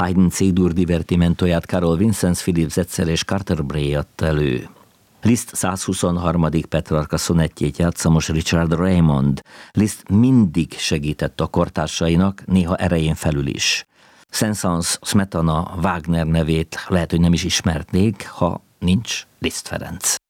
Haydn C-dur divertimentóját Carol Vincenz, Philip Setzer és Carter Bray adta elő. Liszt 123. Petrarka szonettjét játsza most Richard Raymond. Liszt mindig segített a kortársainak, néha erején felül is. Saint-Saëns, Smetana, Wagner nevét lehet, hogy nem is ismerték, ha nincs Liszt Ferenc.